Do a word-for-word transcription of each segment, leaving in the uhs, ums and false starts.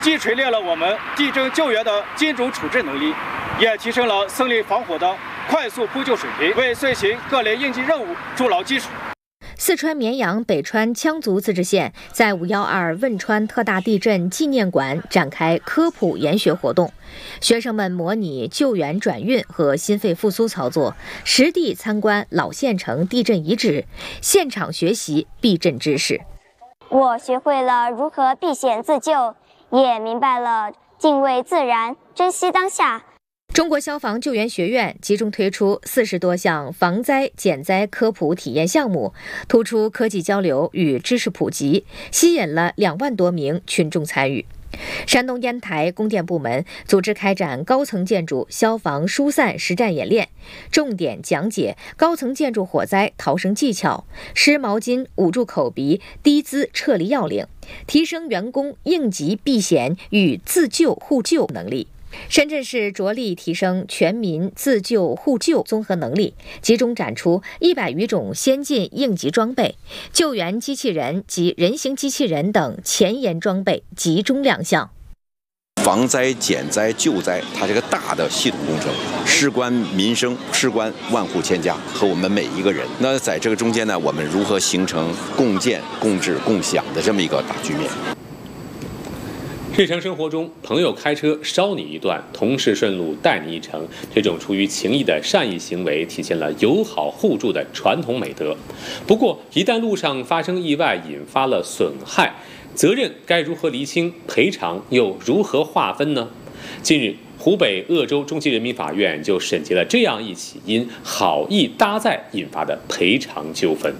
既锤炼了我们地震救援的精准处置能力，也提升了森林防火的快速扑救水平，为遂行各类应急任务筑牢基础。 四川绵阳北川羌族自治县在五一二汶川特大地震纪念馆展开科普研学活动，学生们模拟救援转运和心肺复苏操作，实地参观老县城地震遗址，现场学习避震知识。 我学会了如何避险自救，也明白了敬畏自然、珍惜当下。 中国消防救援学院集中推出四十多项防灾减灾科普体验项目，突出科技交流与知识普及，吸引了两万多名群众参与。山东烟台供电部门组织开展高层建筑消防疏散实战演练，重点讲解高层建筑火灾逃生技巧、湿毛巾捂住口鼻低姿撤离要领，提升员工应急避险与自救互救能力。深圳市着力提升全民自救互救综合能力，集中展出一百余种先进应急装备，救援机器人及人形机器人等前沿装备集中亮相。 防灾、减灾、救灾，它是个大的系统工程，事关民生，事关万户千家和我们每一个人。那在这个中间呢，我们如何形成共建、共治、共享的这么一个大局面？ 日常生活中，朋友开车捎你一段，同事顺路带你一程，这种出于情谊的善意行为，体现了友好互助的传统美德。不过，一旦路上发生意外，引发了损害，责任该如何厘清？赔偿又如何划分呢？近日，湖北鄂州中级人民法院就审结了这样一起因好意搭载引发的赔偿纠纷。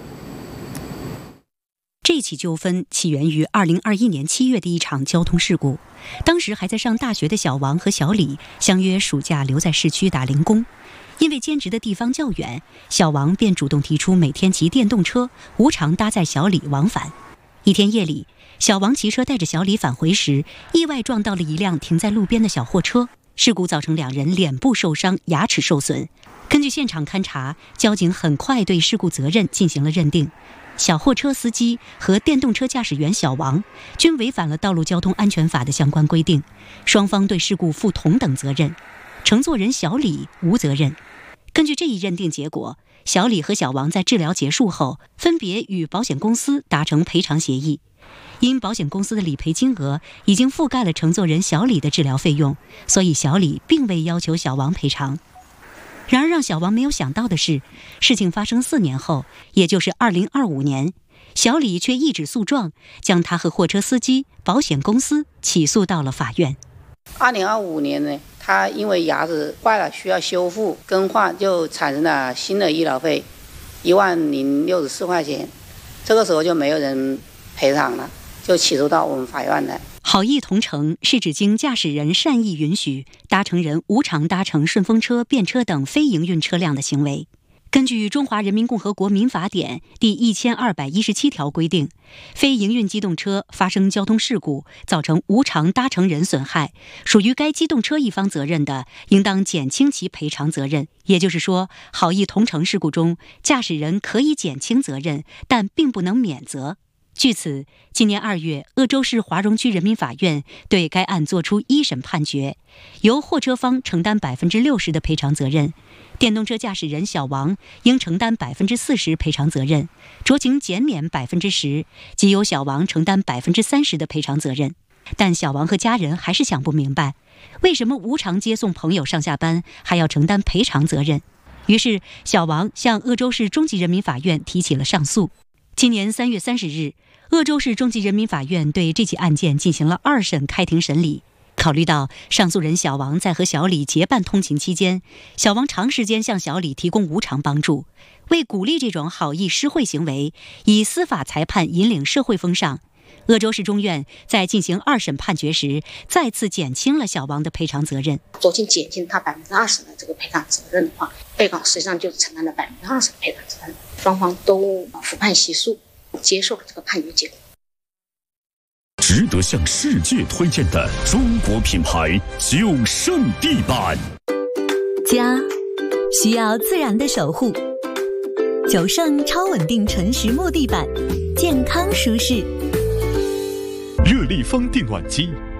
这起纠纷起源于二零二一年七月的一场交通事故。当时还在上大学的小王和小李相约暑假留在市区打零工，因为兼职的地方较远，小王便主动提出每天骑电动车无偿搭载小李往返。一天夜里，小王骑车带着小李返回时，意外撞到了一辆停在路边的小货车，事故造成两人脸部受伤、牙齿受损。根据现场勘查，交警很快对事故责任进行了认定。小货车司机和电动车驾驶员小王均违反了道路交通安全法的相关规定，双方对事故负同等责任。乘坐人小李无责任。根据这一认定结果，小李和小王在治疗结束后，分别与保险公司达成赔偿协议。因保险公司的理赔金额已经覆盖了乘坐人小李的治疗费用，所以小李并未要求小王赔偿。然而让小王没有想到的是，事情发生四年后，也就是二零二五年，小李却一纸诉状，将他和货车司机、保险公司起诉到了法院。 二零二五年呢，他因为牙齿坏了需要修复更换，就产生了新的医疗费一万零六十四块钱，这个时候就没有人赔偿了，就起诉到我们法院来。 好意同乘是指经驾驶人善意允许，搭乘人无偿搭乘顺风车、便车等非营运车辆的行为。根据《中华人民共和国民法典》第一千二百一十七条规定，非营运机动车发生交通事故，造成无偿搭乘人损害，属于该机动车一方责任的，应当减轻其赔偿责任。也就是说，好意同乘事故中，驾驶人可以减轻责任，但并不能免责。据此，今年二月，鄂州市华容区人民法院对该案作出一审判决，由货车方承担百分之六十的赔偿责任，电动车驾驶人小王应承担百分之四十赔偿责任，酌情减免百分之十，即由小王承担百分之三十的赔偿责任。但小王和家人还是想不明白，为什么无偿接送朋友上下班还要承担赔偿责任？于是，小王向鄂州市中级人民法院提起了上诉。今年三月三十日，鄂州市中级人民法院对这起案件进行了二审开庭审理。考虑到上诉人小王在和小李结伴通勤期间，小王长时间向小李提供无偿帮助，为鼓励这种好意施惠行为，以司法裁判引领社会风尚，鄂州市中院在进行二审判决时，再次减轻了小王的赔偿责任。 酌情减轻他百分之二十的这个赔偿责任的话，被告实际上就承担了百分之二十的赔偿责任，双方都服判起诉，接受了这个判决结果。 值得向世界推荐的中国品牌九胜地板， 家需要自然的守护，九胜超稳定纯实木地板，健康舒适。 热力方电暖机